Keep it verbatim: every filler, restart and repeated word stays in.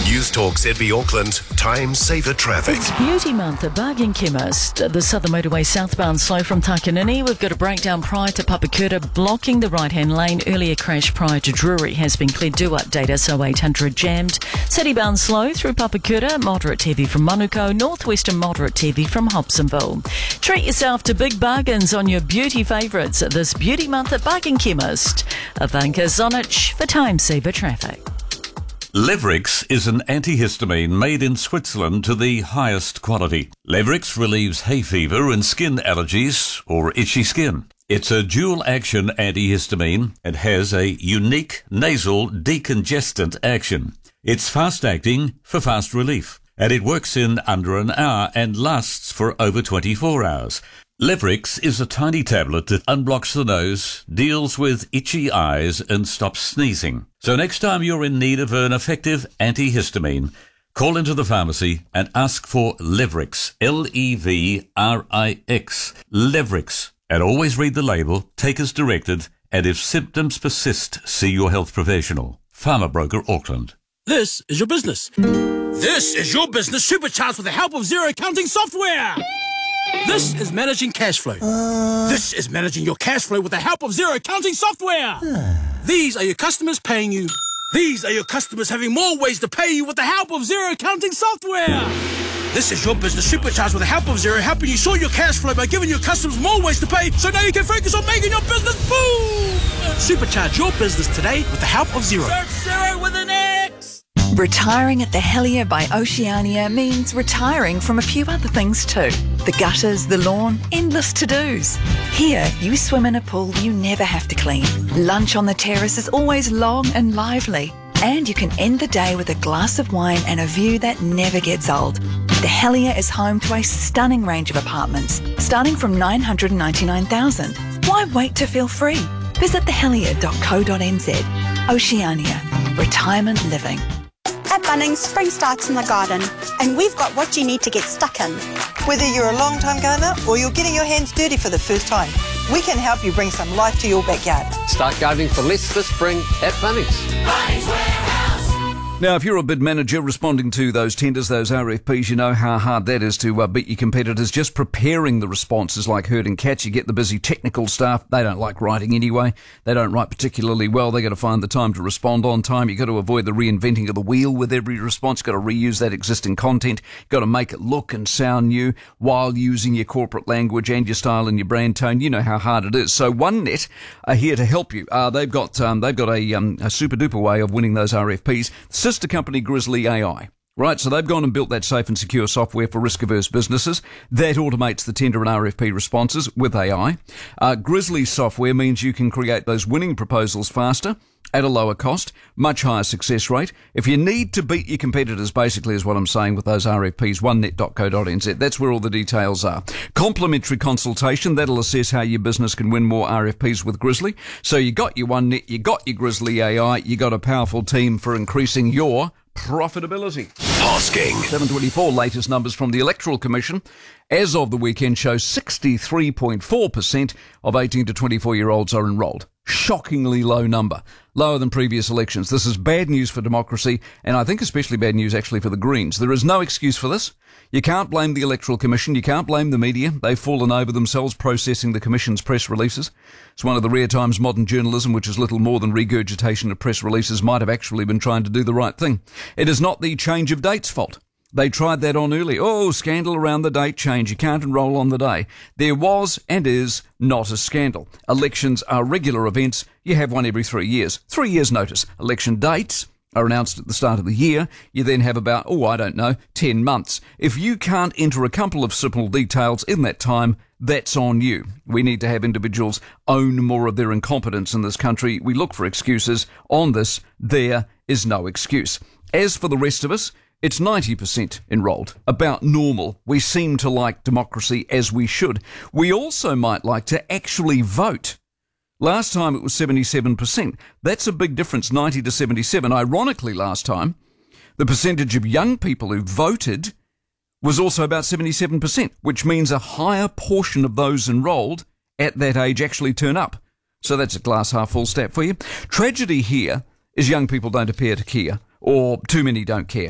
News Talk Z B Auckland, Time Saver Traffic. It's Beauty Month at Bargain Chemist. The Southern Motorway southbound slow from Takanini. We've got a breakdown prior to Papakura, blocking the right-hand lane. Earlier crash prior to Drury has been cleared. Do update us oh eight hundred jammed. Citybound slow through Papakura. Moderate heavy from Manuko. Northwestern moderate heavy from Hobsonville. Treat yourself to big bargains on your beauty favourites this Beauty Month at Bargain Chemist. Ivanka Zonich for Time Saver Traffic. Levrix is an antihistamine made in Switzerland to the highest quality. Levrix relieves hay fever and skin allergies or itchy skin. It's a dual-action antihistamine and has a unique nasal decongestant action. It's fast-acting for fast relief, and it works in under an hour and lasts for over twenty-four hours. Levrix is a tiny tablet that unblocks the nose, deals with itchy eyes and stops sneezing. So next time you're in need of an effective antihistamine, call into the pharmacy and ask for Levrix, L E V R I X, Levrix. And always read the label, take as directed, and if symptoms persist, see your health professional. Farmer Broker Auckland. This is your business. This is your business supercharged with the help of Xero accounting software. This is managing cash flow. Uh... This is managing your cash flow with the help of Xero accounting software. These are your customers paying you. These are your customers having more ways to pay you with the help of Xero accounting software. This is your business supercharged with the help of Xero, helping you sort your cash flow by giving your customers more ways to pay, so now you can focus on making your business boom. Supercharge your business today with the help of Xero. Search Xero with an X. Retiring at the Helier by Oceania means retiring from a few other things too. The gutters, the lawn, endless to-dos. Here, you swim in a pool you never have to clean. Lunch on the terrace is always long and lively. And you can end the day with a glass of wine and a view that never gets old. The Helier is home to a stunning range of apartments, starting from nine hundred ninety-nine thousand dollars. Why wait to feel free? Visit the helier dot co dot n z. Oceania. Retirement living. At Bunnings, spring starts in the garden, and we've got what you need to get stuck in. Whether you're a long-time gardener or you're getting your hands dirty for the first time, we can help you bring some life to your backyard. Start gardening for less this spring at Bunnings. Bunnings Warehouse. Now, if you're a bid manager responding to those tenders, those R F Ps, you know how hard that is to uh, beat your competitors. Just preparing the responses like herding cats. You get the busy technical staff. They don't like writing anyway. They don't write particularly well. They got to find the time to respond on time. You got to avoid the reinventing of the wheel with every response. Got to reuse that existing content. Got to make it look and sound new while using your corporate language and your style and your brand tone. You know how hard it is. So OneNet are here to help you. Uh, they've got um, they've got a, um, a super duper way of winning those R F Ps. Sister company Grizzly A I. Right, so they've gone and built that safe and secure software for risk-averse businesses. That automates the tender and R F P responses with A I. Uh, Grizzly software means you can create those winning proposals faster, at a lower cost, much higher success rate. If you need to beat your competitors, basically is what I'm saying with those R F Ps, one net dot co dot n z. That's where all the details are. Complimentary consultation, that'll assess how your business can win more R F Ps with Grizzly. So you got your OneNet, you got your Grizzly A I, you got a powerful team for increasing your profitability. Asking. seven twenty-four, latest numbers from the Electoral Commission as of the weekend show sixty-three point four percent of eighteen to twenty-four-year-olds are enrolled. Shockingly low number. Lower than previous elections. This is bad news for democracy, and I think especially bad news actually for the Greens. There is no excuse for this. You can't blame the Electoral Commission. You can't blame the media. They've fallen over themselves processing the Commission's press releases. It's one of the rare times modern journalism, which is little more than regurgitation of press releases, might have actually been trying to do the right thing. It is not the change of date's fault. They tried that on early. Oh, scandal around the date change. You can't enrol on the day. There was and is not a scandal. Elections are regular events. You have one every three years. Three years notice. Election dates are announced at the start of the year. You then have about, oh, I don't know, ten months. If you can't enter a couple of simple details in that time, that's on you. We need to have individuals own more of their incompetence in this country. We look for excuses. On this, there is no excuse. As for the rest of us, it's ninety percent enrolled, about normal. We seem to like democracy as we should. We also might like to actually vote. Last time it was seventy-seven percent. That's a big difference, ninety to seventy-seven. Ironically, last time, the percentage of young people who voted was also about seventy-seven percent, which means a higher portion of those enrolled at that age actually turn up. So that's a glass half full stat for you. Tragedy here is young people don't appear to care, or too many don't care.